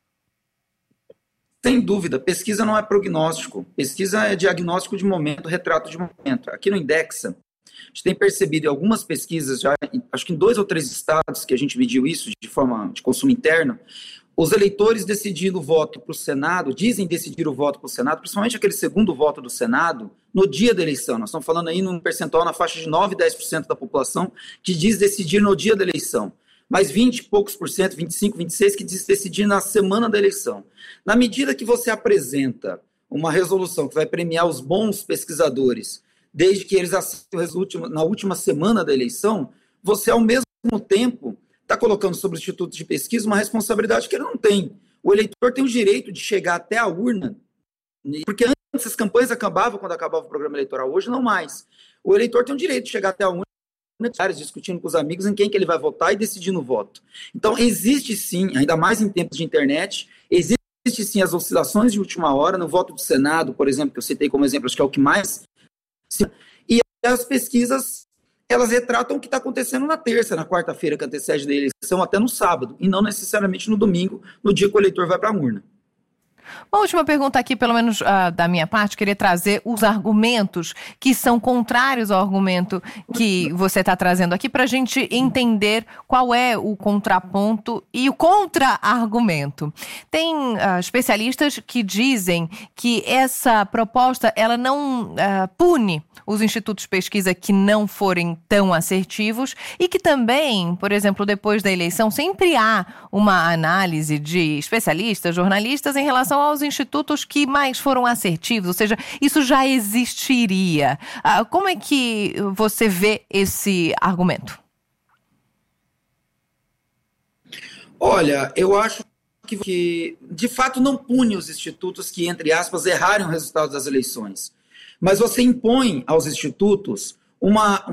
Sem dúvida, pesquisa não é prognóstico. Pesquisa é diagnóstico de momento, retrato de momento. Aqui no Indexa, a gente tem percebido em algumas pesquisas, já, acho que em 2 ou 3 estados que a gente mediu isso de forma de consumo interno, os eleitores decidindo o voto para o Senado, dizem decidir o voto para o Senado, principalmente aquele segundo voto do Senado, no dia da eleição. Nós estamos falando aí num percentual na faixa de 9% e 10% da população que diz decidir no dia da eleição. Mas 20 e poucos por cento, 25, 26, que diz decidir na semana da eleição. Na medida que você apresenta uma resolução que vai premiar os bons pesquisadores, desde que eles acertem na última semana da eleição, você, ao mesmo tempo, está colocando sobre o Instituto de Pesquisa uma responsabilidade que ele não tem. O eleitor tem o direito de chegar até a urna, porque antes as campanhas acabavam quando acabava o programa eleitoral, hoje não mais. O eleitor tem o direito de chegar até a urna, discutindo com os amigos em quem que ele vai votar e decidindo o voto. Então, existe sim, ainda mais em tempos de internet, existe sim as oscilações de última hora, no voto do Senado, por exemplo, que eu citei como exemplo, acho que é o que mais... E as pesquisas, elas retratam o que está acontecendo na terça, na quarta-feira que antecede da eleição, até no sábado, e não necessariamente no domingo, no dia que o eleitor vai para a urna. Uma última pergunta aqui, pelo menos da minha parte, queria trazer os argumentos que são contrários ao argumento que você está trazendo aqui, para a gente entender qual é o contraponto e o contra-argumento. Tem especialistas que dizem que essa proposta ela não pune os institutos de pesquisa que não forem tão assertivos e que também, por exemplo, depois da eleição, sempre há uma análise de especialistas, jornalistas em relação aos institutos que mais foram assertivos, ou seja, isso já existiria. Como é que você vê esse argumento? Olha, eu acho que de fato não pune os institutos que, entre aspas, erraram o resultado das eleições. Mas você impõe aos institutos uma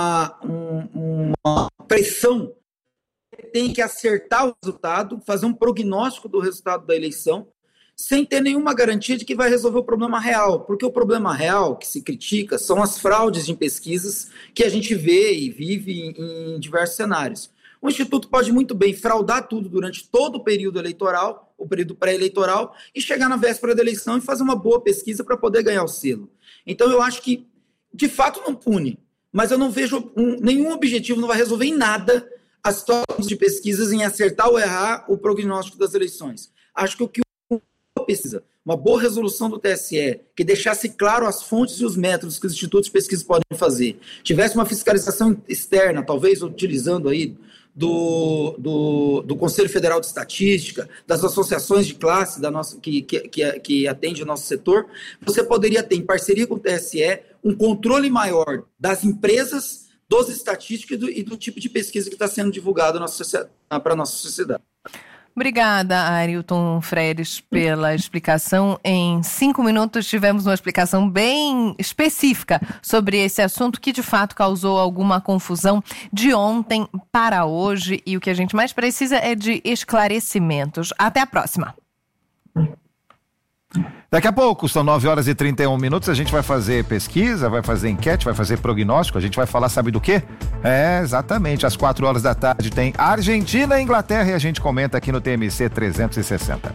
pressão. Tem que acertar o resultado, fazer um prognóstico do resultado da eleição, sem ter nenhuma garantia de que vai resolver o problema real. Porque o problema real que se critica são as fraudes em pesquisas que a gente vê e vive em diversos cenários. O Instituto pode muito bem fraudar tudo durante todo o período eleitoral, o período pré-eleitoral, e chegar na véspera da eleição e fazer uma boa pesquisa para poder ganhar o selo. Então eu acho que, de fato, não pune, mas eu não vejo nenhum objetivo, não vai resolver em nada as situações de pesquisas em acertar ou errar o prognóstico das eleições. Acho que o que pesquisa, uma boa resolução do TSE, que deixasse claro as fontes e os métodos que os institutos de pesquisa podem fazer, tivesse uma fiscalização externa, talvez utilizando aí do Conselho Federal de Estatística, das associações de classe que atende o nosso setor, você poderia ter, em parceria com o TSE, um controle maior das empresas, dos estatísticos e do tipo de pesquisa que está sendo divulgado para a nossa sociedade. Obrigada, Arilton Freires, pela explicação. Em 5 minutos tivemos uma explicação bem específica sobre esse assunto que de fato causou alguma confusão de ontem para hoje, e o que a gente mais precisa é de esclarecimentos. Até a próxima. Daqui a pouco, são 9h31, a gente vai fazer pesquisa, vai fazer enquete, vai fazer prognóstico, a gente vai falar, sabe do quê? Exatamente, às 4h tem Argentina e Inglaterra, e a gente comenta aqui no TMC 360.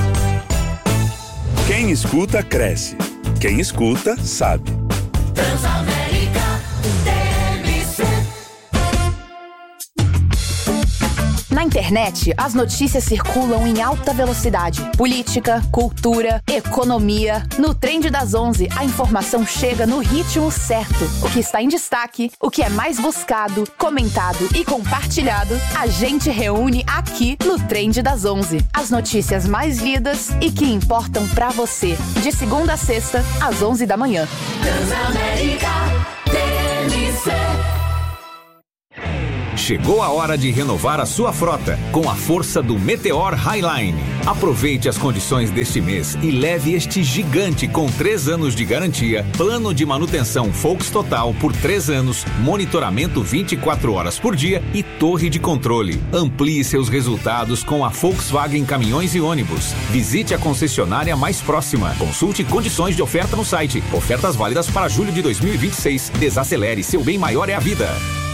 Quem escuta, cresce. Quem escuta, sabe. Transamérica TMC. Na internet, as notícias circulam em alta velocidade. Política, cultura, economia. No Trend das 11, a informação chega no ritmo certo. O que está em destaque, o que é mais buscado, comentado e compartilhado, a gente reúne aqui no Trend das 11. As notícias mais lidas e que importam pra você. De segunda a sexta, às 11 da manhã. Transamérica TMC. Chegou a hora de renovar a sua frota com a força do Meteor Highline. Aproveite as condições deste mês e leve este gigante com 3 anos de garantia, plano de manutenção Volks Total por 3 anos, monitoramento 24 horas por dia e torre de controle. Amplie seus resultados com a Volkswagen Caminhões e Ônibus. Visite a concessionária mais próxima. Consulte condições de oferta no site. Ofertas válidas para julho de 2026. Desacelere, seu bem maior é a vida.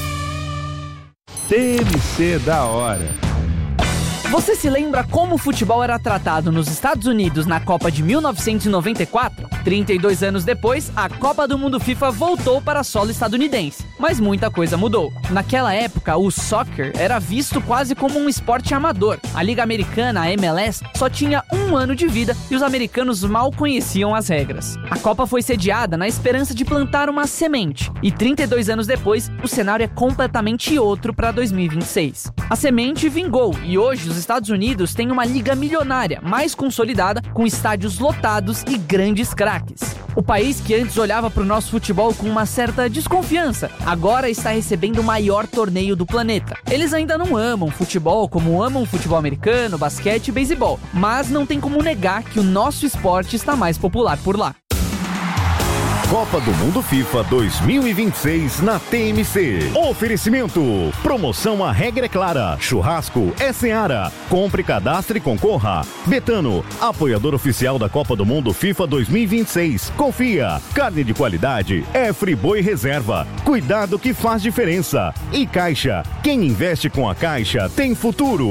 TMC da hora. Você se lembra como o futebol era tratado nos Estados Unidos na Copa de 1994? 32 anos depois, a Copa do Mundo FIFA voltou para solo estadunidense. Mas muita coisa mudou. Naquela época, o soccer era visto quase como um esporte amador. A Liga Americana, a MLS, só tinha 1 ano de vida e os americanos mal conheciam as regras. A Copa foi sediada na esperança de plantar uma semente. E 32 anos depois, o cenário é completamente outro para 2026. A semente vingou e hoje os Estados Unidos têm uma liga milionária, mais consolidada, com estádios lotados e grandes craques. O país que antes olhava para o nosso futebol com uma certa desconfiança, agora está recebendo o maior torneio do planeta. Eles ainda não amam futebol como amam futebol americano, basquete e beisebol, mas não tem como negar que o nosso esporte está mais popular por lá. Copa do Mundo FIFA 2026 na TMC. Oferecimento. Promoção A Regra é Clara. Churrasco é Seara. Compre, cadastre e concorra. Betano, apoiador oficial da Copa do Mundo FIFA 2026. Confia. Carne de qualidade é Friboi Reserva. Cuidado que faz diferença. E Caixa. Quem investe com a Caixa tem futuro.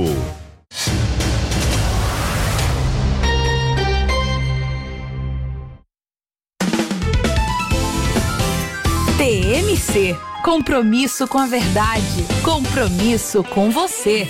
TMC. Compromisso com a verdade. Compromisso com você.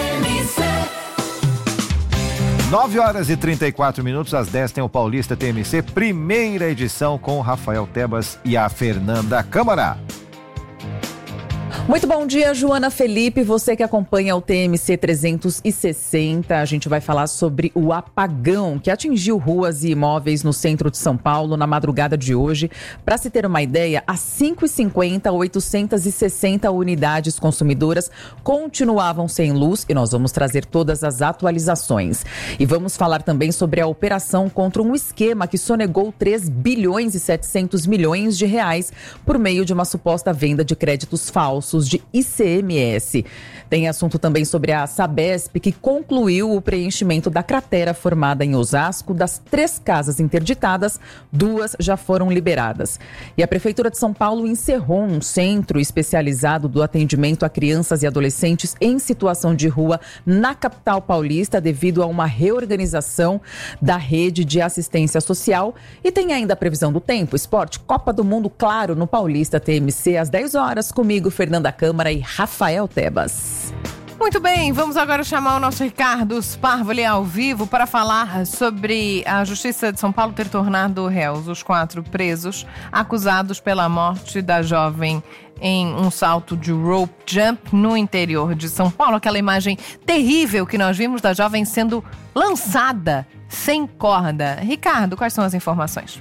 9h34, às 10 tem o Paulista TMC, primeira edição com o Rafael Tebas e a Fernanda Câmara. Muito bom dia, Joana Felipe, você que acompanha o TMC 360, a gente vai falar sobre o apagão que atingiu ruas e imóveis no centro de São Paulo na madrugada de hoje. Para se ter uma ideia, às 5h50, 860 unidades consumidoras continuavam sem luz e nós vamos trazer todas as atualizações. E vamos falar também sobre a operação contra um esquema que sonegou 3 bilhões e 700 milhões de reais por meio de uma suposta venda de créditos falsos de ICMS. Tem assunto também sobre a Sabesp, que concluiu o preenchimento da cratera formada em Osasco. Das 3 casas interditadas, 2 já foram liberadas. E a Prefeitura de São Paulo encerrou um centro especializado do atendimento a crianças e adolescentes em situação de rua na capital paulista, devido a uma reorganização da rede de assistência social. E tem ainda a previsão do tempo, esporte, Copa do Mundo, claro, no Paulista TMC, às 10 horas, comigo, Fernanda Câmara e Rafael Tebas. Muito bem, vamos agora chamar o nosso Ricardo Sparvoli ao vivo para falar sobre a Justiça de São Paulo ter tornado réus os 4 presos acusados pela morte da jovem em um salto de rope jump no interior de São Paulo. Aquela imagem terrível que nós vimos da jovem sendo lançada sem corda. Ricardo, quais são as informações?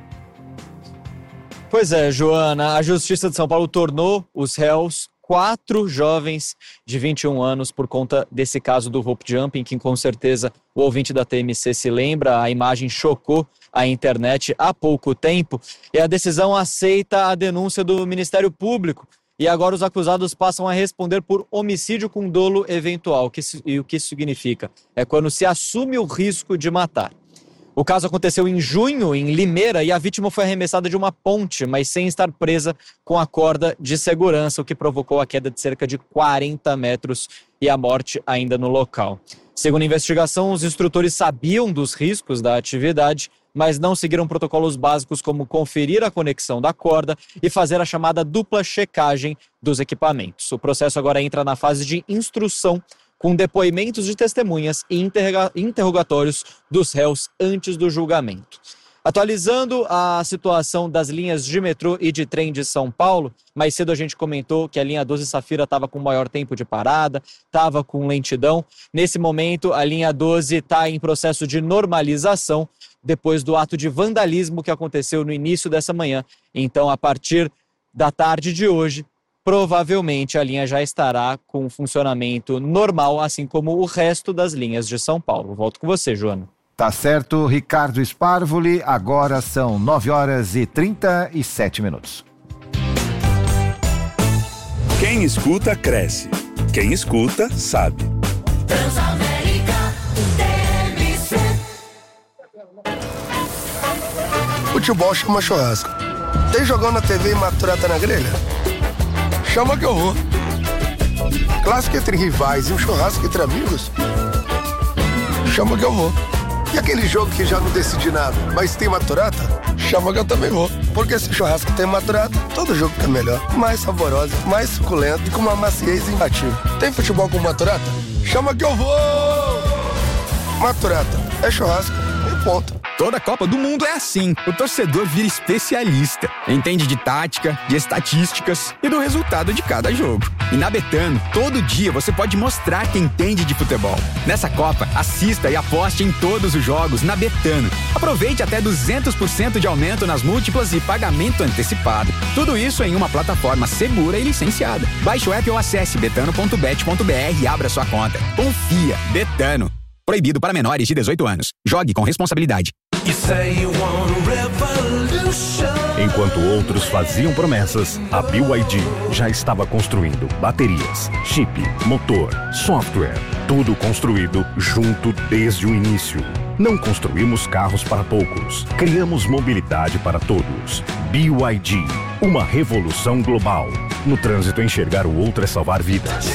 Pois é, Joana, a Justiça de São Paulo tornou os réus 4 jovens de 21 anos por conta desse caso do rope jumping, que com certeza o ouvinte da TMC se lembra, a imagem chocou a internet há pouco tempo, e a decisão aceita a denúncia do Ministério Público, e agora os acusados passam a responder por homicídio com dolo eventual. E o que isso significa? É quando se assume o risco de matar. O caso aconteceu em junho, em Limeira, e a vítima foi arremessada de uma ponte, mas sem estar presa com a corda de segurança, o que provocou a queda de cerca de 40 metros e a morte ainda no local. Segundo a investigação, os instrutores sabiam dos riscos da atividade, mas não seguiram protocolos básicos como conferir a conexão da corda e fazer a chamada dupla checagem dos equipamentos. O processo agora entra na fase de instrução com depoimentos de testemunhas e interrogatórios dos réus antes do julgamento. Atualizando a situação das linhas de metrô e de trem de São Paulo, mais cedo a gente comentou que a linha 12 Safira estava com maior tempo de parada, estava com lentidão. Nesse momento, a linha 12 está em processo de normalização depois do ato de vandalismo que aconteceu no início dessa manhã. Então, a partir da tarde de hoje, provavelmente a linha já estará com funcionamento normal, assim como o resto das linhas de São Paulo. Volto com você, Joana. Tá certo, Ricardo Sparvoli, agora são 9h37. Quem escuta, cresce. Quem escuta, sabe. Transamérica TMC. Futebol chama churrasco. Tem jogão na TV e maturata na grelha? Chama que eu vou. Clássico entre rivais e um churrasco entre amigos? Chama que eu vou. E aquele jogo que já não decidi nada, mas tem maturata? Chama que eu também vou. Porque se churrasco tem maturata, todo jogo fica melhor. Mais saborosa, mais suculento e com uma maciez imbatível. Tem futebol com maturata? Chama que eu vou! Maturata, é churrasco e ponto. Toda Copa do Mundo é assim. O torcedor vira especialista. Entende de tática, de estatísticas e do resultado de cada jogo. E na Betano, todo dia você pode mostrar que entende de futebol. Nessa Copa, assista e aposte em todos os jogos na Betano. Aproveite até 200% de aumento nas múltiplas e pagamento antecipado. Tudo isso em uma plataforma segura e licenciada. Baixe o app ou acesse betano.bet.br e abra sua conta. Confia. Betano. Proibido para menores de 18 anos. Jogue com responsabilidade. Enquanto outros faziam promessas, a BYD já estava construindo baterias, chip, motor, software, tudo construído junto desde o início. Não construímos carros para poucos, criamos mobilidade para todos. BYD, uma revolução global. No trânsito, enxergar o outro é salvar vidas.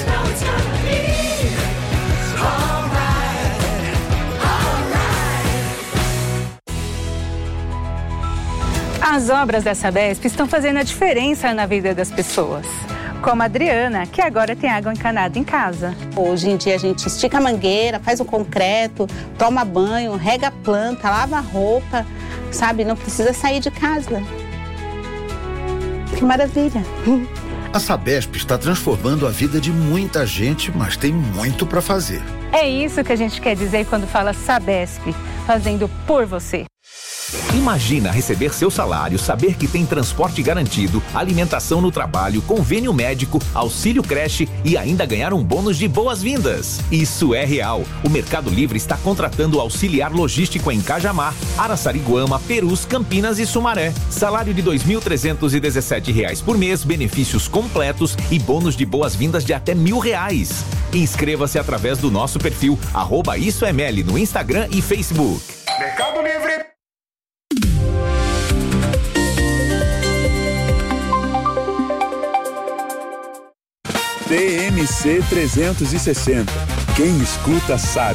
As obras da Sabesp estão fazendo a diferença na vida das pessoas. Como a Adriana, que agora tem água encanada em casa. Hoje em dia a gente estica a mangueira, faz o concreto, toma banho, rega a planta, lava a roupa, sabe? Não precisa sair de casa. Que maravilha! A Sabesp está transformando a vida de muita gente, mas tem muito para fazer. É isso que a gente quer dizer quando fala Sabesp, fazendo por você. Imagina receber seu salário, saber que tem transporte garantido, alimentação no trabalho, convênio médico, auxílio creche e ainda ganhar um bônus de boas-vindas. Isso é real. O Mercado Livre está contratando auxiliar logístico em Cajamar, Araçariguama, Perus, Campinas e Sumaré. Salário de R$ 2.317 por mês, benefícios completos e bônus de boas-vindas de até R$1.000. Inscreva-se através do nosso perfil @IsoEML no Instagram e Facebook. Mercado Livre. TMC 360. Quem escuta sabe.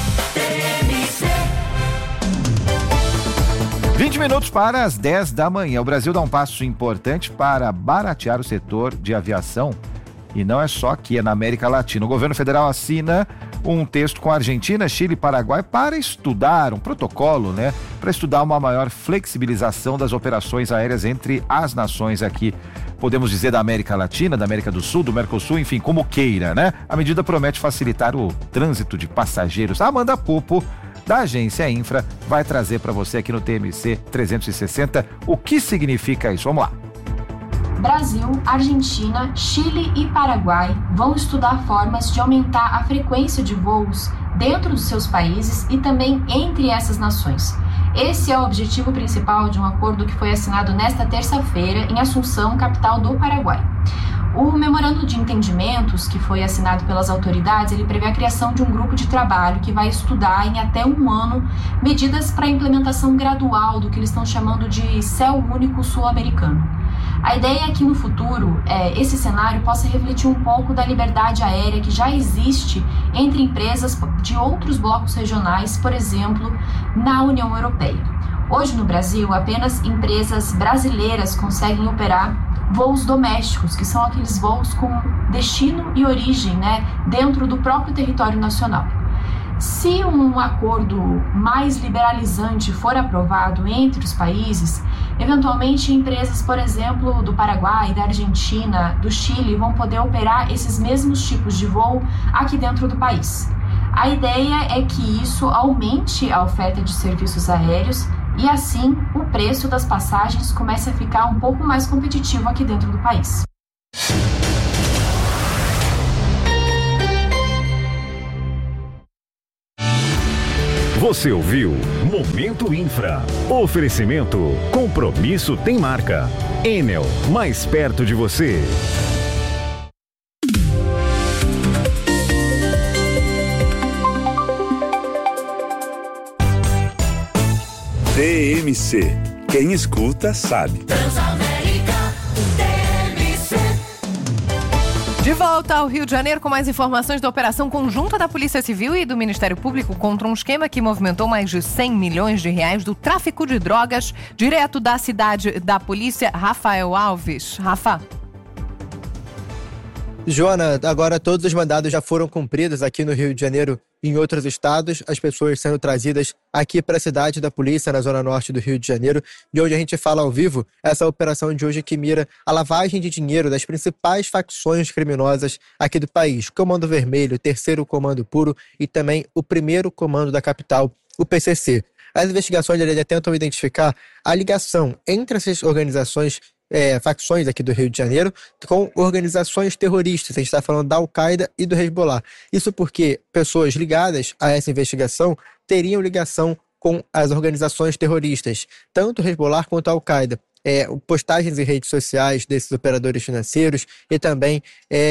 20 minutos para as 10 da manhã. O Brasil dá um passo importante para baratear o setor de aviação. E não é só aqui, é na América Latina. O governo federal assina um texto com a Argentina, Chile e Paraguai para estudar um protocolo, para estudar uma maior flexibilização das operações aéreas entre as nações aqui. Podemos dizer da América Latina, da América do Sul, do Mercosul, enfim, como queira, A medida promete facilitar o trânsito de passageiros. A Amanda Popo, da agência Infra, vai trazer para você aqui no TMC 360 o que significa isso. Vamos lá. Brasil, Argentina, Chile e Paraguai vão estudar formas de aumentar a frequência de voos dentro dos seus países e também entre essas nações. Esse é o objetivo principal de um acordo que foi assinado nesta terça-feira em Assunção, capital do Paraguai. O memorando de entendimentos que foi assinado pelas autoridades, ele prevê a criação de um grupo de trabalho que vai estudar em até um ano medidas para a implementação gradual do que eles estão chamando de Céu Único Sul-Americano. A ideia é que no futuro esse cenário possa refletir um pouco da liberdade aérea que já existe entre empresas de outros blocos regionais, por exemplo, na União Europeia. Hoje no Brasil, apenas empresas brasileiras conseguem operar voos domésticos, que são aqueles voos com destino e origem, né, dentro do próprio território nacional. Se um acordo mais liberalizante for aprovado entre os países, eventualmente empresas, por exemplo, do Paraguai, da Argentina, do Chile, vão poder operar esses mesmos tipos de voo aqui dentro do país. A ideia é que isso aumente a oferta de serviços aéreos e, assim, o preço das passagens comece a ficar um pouco mais competitivo aqui dentro do país. Você ouviu Momento Infra. Oferecimento. Compromisso tem marca. Enel, mais perto de você. TMC. Quem escuta sabe. De volta ao Rio de Janeiro com mais informações da operação conjunta da Polícia Civil e do Ministério Público contra um esquema que movimentou mais de 100 milhões de reais do tráfico de drogas direto da cidade da polícia. Rafael Alves. Rafa. Joana, agora todos os mandados já foram cumpridos aqui no Rio de Janeiro e em outros estados, as pessoas sendo trazidas aqui para a cidade da polícia, na zona norte do Rio de Janeiro, de onde a gente fala ao vivo, essa operação de hoje que mira a lavagem de dinheiro das principais facções criminosas aqui do país, Comando Vermelho, Terceiro Comando Puro e também o Primeiro Comando da capital, o PCC. As investigações tentam identificar a ligação entre essas organizações facções aqui do Rio de Janeiro com organizações terroristas. A gente está falando da Al-Qaeda e do Hezbollah. Isso porque pessoas ligadas a essa investigação teriam ligação com as organizações terroristas, tanto o Hezbollah quanto a Al-Qaeda. Postagens em redes sociais desses operadores financeiros e também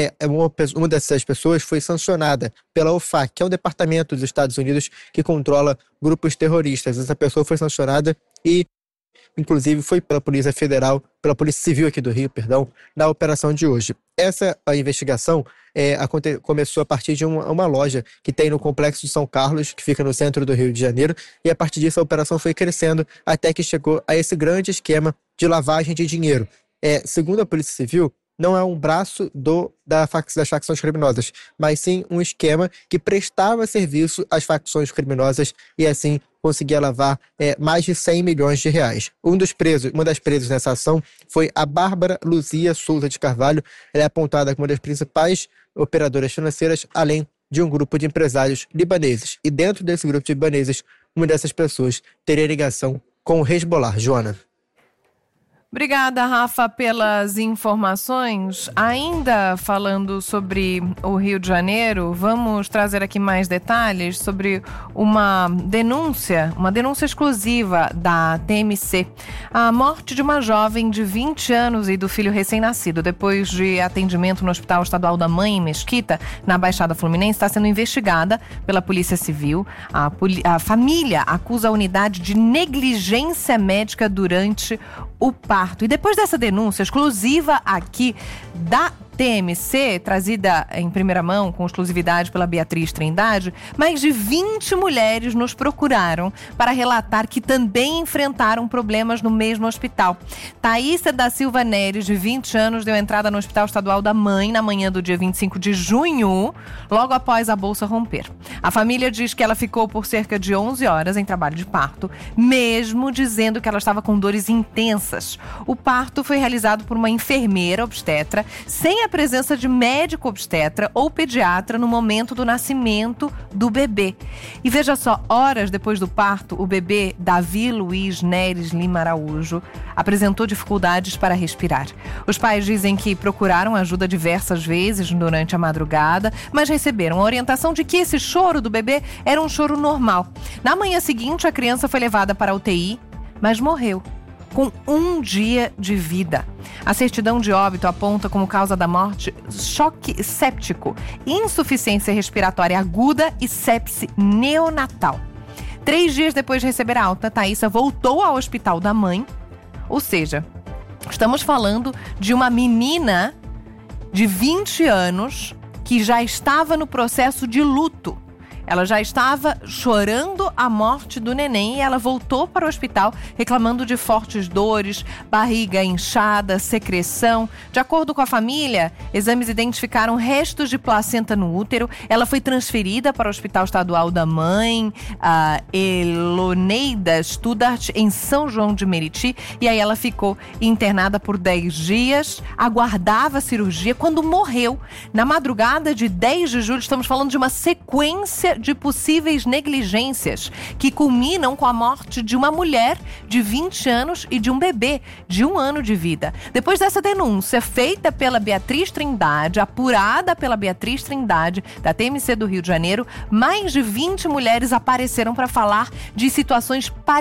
uma dessas pessoas foi sancionada pela OFAC, que é um departamento dos Estados Unidos que controla grupos terroristas. Essa pessoa foi sancionada e inclusive foi pela Polícia Federal, pela Polícia Civil aqui do Rio, na operação de hoje. Essa investigação começou a partir de uma loja que tem no Complexo de São Carlos, que fica no centro do Rio de Janeiro, e a partir disso a operação foi crescendo até que chegou a esse grande esquema de lavagem de dinheiro. Segundo a Polícia Civil, não é um braço das facções criminosas, mas sim um esquema que prestava serviço às facções criminosas e assim conseguia lavar mais de 100 milhões de reais. Uma das presas nessa ação foi a Bárbara Luzia Souza de Carvalho. Ela é apontada como uma das principais operadoras financeiras, além de um grupo de empresários libaneses. E dentro desse grupo de libaneses, uma dessas pessoas teria ligação com o Hezbollah. Joana. Obrigada, Rafa, pelas informações. Ainda falando sobre o Rio de Janeiro, vamos trazer aqui mais detalhes sobre uma denúncia exclusiva da TMC. A morte de uma jovem de 20 anos e do filho recém-nascido, depois de atendimento no Hospital Estadual da Mãe, em Mesquita, na Baixada Fluminense, está sendo investigada pela Polícia Civil. A família acusa a unidade de negligência médica durante o parto. E depois dessa denúncia exclusiva aqui da TMC, trazida em primeira mão com exclusividade pela Beatriz Trindade, mais de 20 mulheres nos procuraram para relatar que também enfrentaram problemas no mesmo hospital. Thaísa da Silva Neres, de 20 anos, deu entrada no Hospital Estadual da Mãe na manhã do dia 25 de junho, logo após a bolsa romper. A família diz que ela ficou por cerca de 11 horas em trabalho de parto, mesmo dizendo que ela estava com dores intensas. O parto foi realizado por uma enfermeira obstetra, sem a presença de médico obstetra ou pediatra no momento do nascimento do bebê. E veja só, horas depois do parto, o bebê Davi Luiz Neres Lima Araújo apresentou dificuldades para respirar. Os pais dizem que procuraram ajuda diversas vezes durante a madrugada, mas receberam a orientação de que esse choro do bebê era um choro normal. Na manhã seguinte, a criança foi levada para a UTI, mas morreu com 1 dia de vida. A certidão de óbito aponta como causa da morte choque séptico, insuficiência respiratória aguda e sepse neonatal. 3 dias depois de receber a alta, Thaísa voltou ao Hospital da Mãe, ou seja, estamos falando de uma menina de 20 anos que já estava no processo de luto. Ela já estava chorando a morte do neném e ela voltou para o hospital reclamando de fortes dores, barriga inchada, secreção. De acordo com a família, exames identificaram restos de placenta no útero. Ela foi transferida para o Hospital Estadual da Mãe, a Eloneida Studart, em São João de Meriti. E aí ela ficou internada por 10 dias, aguardava a cirurgia quando morreu. Na madrugada de 10 de julho, estamos falando de uma sequência de possíveis negligências que culminam com a morte de uma mulher de 20 anos e de um bebê de 1 ano de vida. Depois dessa denúncia feita pela Beatriz Trindade, apurada pela Beatriz Trindade, da TMC do Rio de Janeiro, mais de 20 mulheres apareceram para falar de situações parecidas